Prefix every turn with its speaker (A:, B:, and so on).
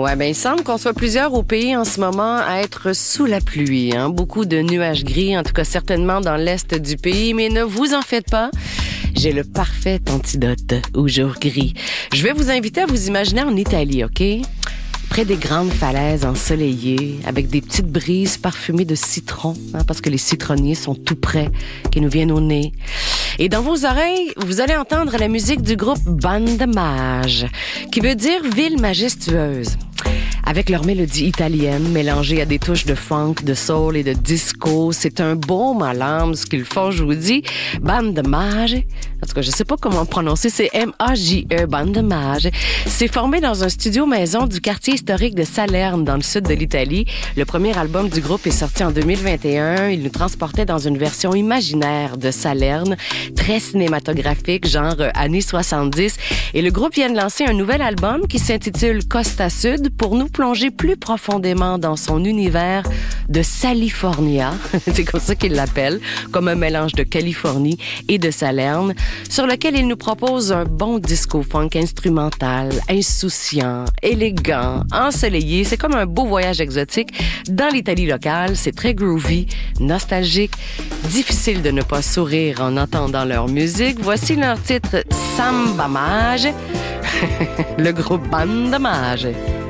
A: Ouais, ben il semble qu'on soit plusieurs au pays en ce moment à être sous la pluie. Beaucoup de nuages gris, en tout cas certainement dans l'est du pays, mais ne vous en faites pas. J'ai le parfait antidote aux jours gris. Je vais vous inviter à vous imaginer en Italie, OK? Près des grandes falaises ensoleillées, avec des petites brises parfumées de citron, parce que les citronniers sont tout près, qui nous viennent au nez. Et dans vos oreilles, vous allez entendre la musique du groupe Banda Mage, qui veut dire ville majestueuse. Avec leur mélodie italienne mélangée à des touches de funk, de soul et de disco, c'est un baume à l'âme ce qu'ils font, je vous dis. Banda Mage, en tout cas, je sais pas comment prononcer, c'est M-A-J-E, Banda Mage. C'est formé dans un studio maison du quartier historique de Salerne, dans le sud de l'Italie. Le premier album du groupe est sorti en 2021. Il nous transportait dans une version imaginaire de Salerne, très cinématographique, genre années 70. Et le groupe vient de lancer un nouvel album qui s'intitule Costa Sud pour nous plonger plus profondément dans son univers de Salifornia, c'est comme ça qu'il l'appelle, comme un mélange de Californie et de Salerne, sur lequel il nous propose un bon disco-funk instrumental, insouciant, élégant, ensoleillé. C'est comme un beau voyage exotique dans l'Italie locale. C'est très groovy, nostalgique, difficile de ne pas sourire en entendant leur musique. Voici leur titre Samba Mage, le groupe Banda Mage.